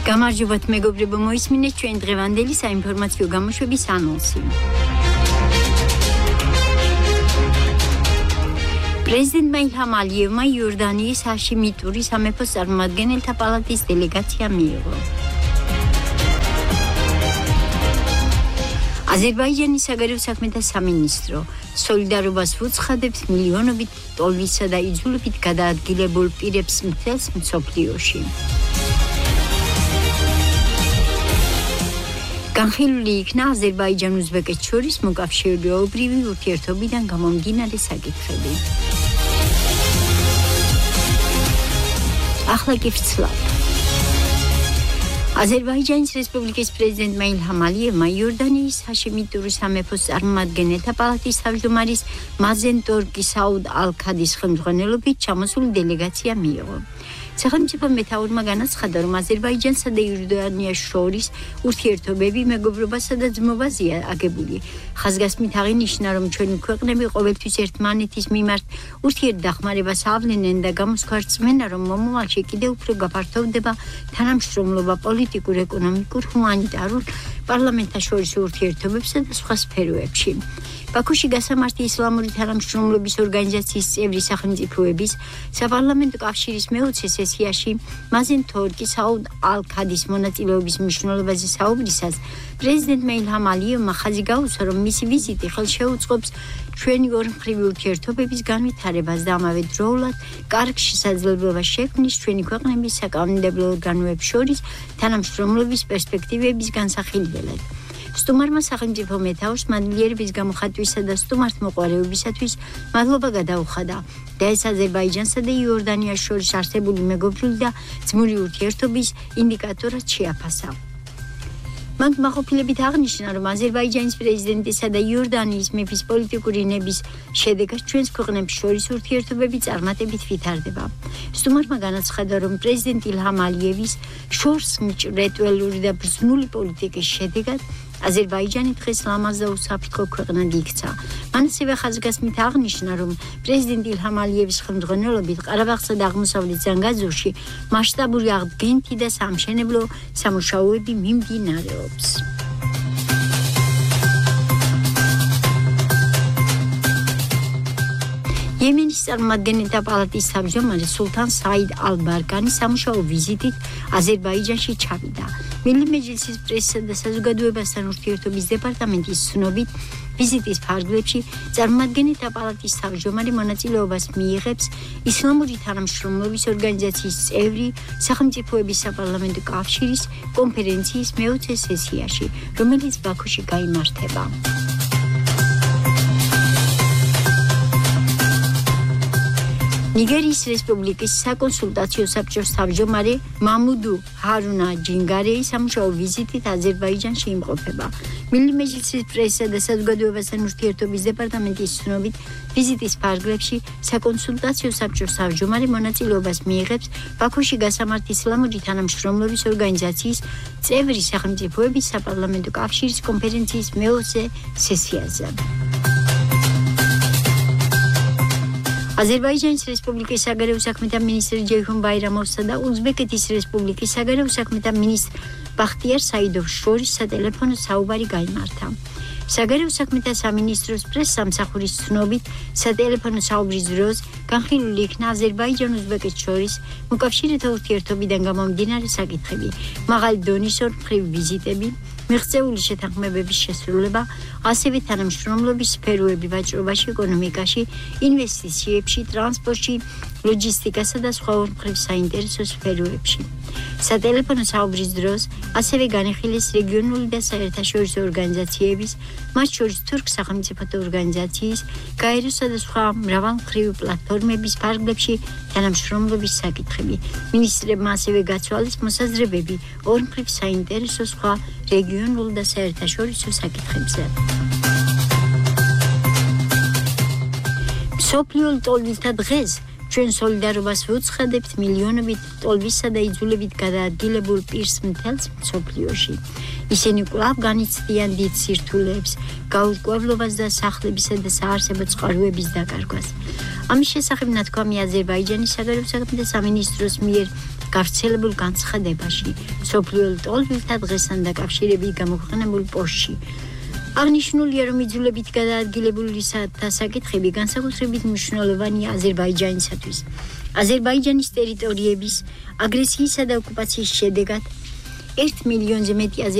გამარჯობათ მეგობრებო, მოისმინეთ ჩვენ დღევანდელი საინფორმაციო გამოშვების ანონსი. პრეზიდენტმა ილჰამ ალიევმა იორდანიის ჰაშიმიტური სამეფოს წარმომადგენელთა პალატის დელეგაცია მიიღო. აზერბაიჯანის საგარეო საქმეთა სამინისტრო სოლიდარობას უცხადებს მილიონობით ტოლვისა და იძულებით გადაადგილებულ პირებს მთელს მსოფლიოში. განხილული იქნა აზერბაიჯან-უზბეკეთს შორის მოკავშირეობრივი ურთიერთობიდან გამომდინარე საკითხები. ახლა კი ვცლავ. აზერბაიჯანის რესპუბლიკის პრეზიდენტმა ილჰამ ალიევმა იორდანიის ჰაშიმიტური სამეფოს წარმომადგენელთა პალატის თავმჯდომარის მაზენ თორკი საუდ ალ-ქადის ხელმძღვანელობით ჩამოსული დელეგაცია მიიღო. სახელმწიფო მეთაურმა განაცხადა, რომ აზერბაიჯანსა და იორდანიას შორის ურთიერთობები მეგობრობასა და ძმობაზეა აგებული. ხაზგასმით აღინიშნა, რომ ჩვენი ქვეყნები ყოველთვის ერთმანეთის მიმართ ურთიერთდახმარებას ავლენენ და გამოსქვა რწმენა, რომ მომავალში კიდევ უფრო გაფართოვდება თანამშრომლობა პოლიტიკურ, ეკონომიკურ, ჰუმანიტარულ, პარლამენტთა შორის ურთიერთობებსა და სხვა სფეროებში. ბაქოში გასამართი ისლამური თანამშრომლობის ორგანიზაციის წევრი სახელმწიფოების საპარლამენტო კავშირის მეოცე სესიაში მაზენ თორკი საუდ ალ-ქადის მონაწილეობის მნიშვნელობაზე საუბრისას პრეზიდენტმა ილჰამ ალიევმა ხაზი გაუსვა, რომ მისი ვიზიტი ხელშეუწყობს ჩვენი ორმხრივი ურთიერთობების განვითარებას და ამავე დროულად კარგ შესაძლებლობას შექმნის ჩვენი ქვეყნების საკანონმდებლო ორგანოებს შორის თანამშრომლობის პერსპექტივების განსახილველად. სტუმარმა სახელმწიფო მეთაურს მადლიერების გამოხატვისა და სტუმართმოყვარეობისათვის მადლობა გადაუხადა და ეს აზერბაიჯანსა და იორდანიას შორის არსებული მეგობრული და ძმური ურთიერთობის ინდიკატორად შეაფასა. მან მაყოფილებით აღნიშნა, რომ აზერბაიჯანის პრეზიდენტისა და იორდანიის მეფის პოლიტიკური ნების შედეგად ჩვენს ქვეყნებს შორის ურთიერთობები წარმატებით ვითარდება. სტუმარმა განაცხადა, რომ პრეზიდენტ ილჰამ ალიევის შორსმჭრეტველი და ბრძნული პოლიტიკის შედეგად აზერბაიჯანი დღეს ლამაზ და უსაფრთხო ქვეყნად იქცა. მან ასევე ხაზგასმით აღნიშნა, რომ პრეზიდენტ ილჰამ ალიევის ხელმძღვანელობით ყარაბაღსა და აღმოსავლეთ ზანგაზურში მასშტაბური აღდგენითი და სამშენებლო სამუშაოები მიმდინარეობს. იემენის წარმომადგენელთა პალატის თავმჯდომარე სულთან საიდ ალ-ბარკანი სამუშაო ვიზიტით აზერბაიჯანში ჩავიდა. მილი მეჯლისის პრესისა და საზოგადოებასთან ურთიერთობის დეპარტამენტის ცნობით, ვიზიტის ფარგლებში წარმომადგენელთა პალატის თავმჯდომარე მონაწილეობას მიიღებს ისლამური თანამშრომლობის ორგანიზაციის წევრი სახელმწიფოების საპარლამენტო კავშირის კონფერენციის მეოცე სესიაში, რომელიც ბაქოში გაიმართება. ნიგერიის რესპუბლიკის საკონსულტაციო საბჭოს თავმჯდომარე მამუდუ ჰარუნა ჯინგარეი სამუშაო ვიზიტით აზერბაიჯანში იმყოფება. მილი მეჯლისის პრესისა და საზოგადოებასთან ურთიერთობის დეპარტამენტის ცნობით, ვიზიტის ფარგლებში საკონსულტაციო საბჭოს თავმჯდომარე მონაწილეობას მიიღებს ბაქოში გასამართ ისლამური თანამშრომლობის ორგანიზაციის წევრი სახელმწიფოების საპარლამენტო კავშირის კონფერენციის მეოცე სესიაზე. აზერბაიჯანის რესპუბლიკის საგარეო საქმეთა მინისტრი ჯეიჰუნ ბაირამოვსა და უზბეკეთის რესპუბლიკის საგარეო საქმეთა მინისტრ ბახტიარ საიდოვს შორის სატელეფონო საუბარი გაიმართა. საგარეო საქმეთა სამინისტროს პრესსამსახურის ცნობით, სატელეფონო საუბრის დროს განხილული იქნა აზერბაიჯან-უზბეკეთს შორის მოკავშირეთა ურთიერთობიდან გამომდინარე საკითხები, მაღალი დონის ორმხრივი ვიზიტები, მიღწეული შეთანხმებების შესრულება, ასევე თანამშრომლობის სფეროები ვაჭრობაში, ეკონომიკაში, ინვესტიციებში, ტრანსპორტში, ლოჯისტიკასა და სხვა ორმხრივ საინტერესო სფეროებში. სატელეფონო საუბრის დროს ასევე განიხილეს რეგიონული და საერთაშორისო ორგანიზაციების, მათ შორის თურქ სახელმწიფოთა ორგანიზაციის, გაეროსა და სხვა მრავალმხრივი პლატფორმების ფარგლებში თანამშრომლობის საკითხები. მინისტრებმა ასევე გაცვალეს მოსაზრებები ორმხრივ საინტერესო სხვა რეგიონულ და საერთაშორისო საკითხებზე. მსოფლიო ლტოლვილთა დღეს ჩვენ სოლიდარობას ვუცხადებთ მილიონობით ტოლვისა და იძულებით გადაადგილებულ პირს მთელს მსოფლიოში. ისინი კვლავ განიცდიან დიდ სირთულეებს, გაურკვევლობას და სახლებისა და საარსებო წყაროების დაკარგვას. ამის შესახებ ნათქვამი აზერბაიჯანის საგარეო საქმეთა სამინისტროს მიერ გავრცელებულ განცხადებაში, მსოფლიო ლტოლვილთა დღესთან დაკავშირებით გამოქვეყნებულ პოსტში. აღნიშნულია, რომ იძულებით გადაადგილებული დასაკითხები განსაკუთრებით მნიშვნელოვანია აზერბაიჯანისათვის. აზერბაიჯანის ტერიტორიების აგრესიისა და ოკუპაციის შედეგად 1 მილიონზე მეტი